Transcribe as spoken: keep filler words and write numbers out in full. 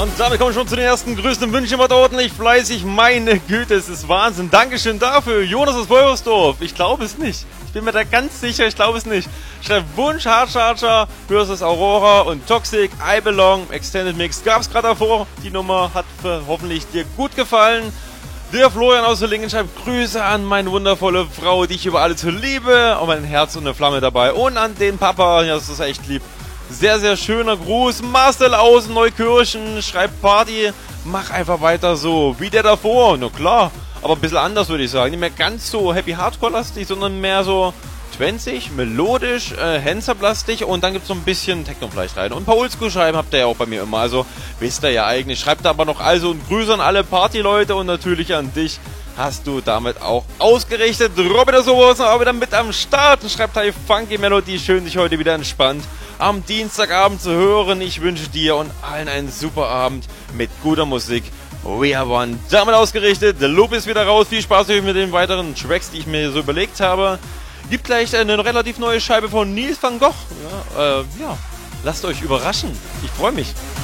Und damit kommen wir schon zu den ersten größten Wünschen. Immer ordentlich fleißig. Meine Güte, es ist Wahnsinn. Dankeschön dafür. Jonas aus Wolversdorf. Ich glaube es nicht. Ich bin mir da ganz sicher, ich glaube es nicht. Schreibt Wunsch, Hardcharger versus Aurora und Toxic, I Belong, Extended Mix. Gab es gerade davor. Die Nummer hat für hoffentlich dir gut gefallen. Der Florian aus Lingen schreibt Grüße an meine wundervolle Frau, die ich über alles liebe. Und mein Herz und eine Flamme dabei. Und an den Papa. Ja, das ist echt lieb. Sehr, sehr schöner Gruß. Marcel aus Neukirchen schreibt Party. Mach einfach weiter so wie der davor. Na klar, aber ein bisschen anders würde ich sagen. Nicht mehr ganz so Happy Hardcore-lastig, sondern mehr so zwanzig, melodisch, äh, Handsub-lastig und dann gibt es so ein bisschen Techno vielleicht rein. Und ein paar Oldschool-Schreiben habt ihr ja auch bei mir immer. Also wisst ihr ja eigentlich. Schreibt da aber noch also und Grüße an alle Partyleute und natürlich an dich. Hast du damit auch ausgerichtet. Robin der Sowas auch wieder mit am Start und schreibt halt Funky Melody. Schön, dich heute wieder entspannt am Dienstagabend zu hören. Ich wünsche dir und allen einen super Abend mit guter Musik. We are one. Damit ausgerichtet. Der Loop ist wieder raus. Viel Spaß mit den weiteren Tracks, die ich mir so überlegt habe. Gibt gleich eine relativ neue Scheibe von Nils van Gogh. Ja, äh, ja. Lasst euch überraschen. Ich freue mich.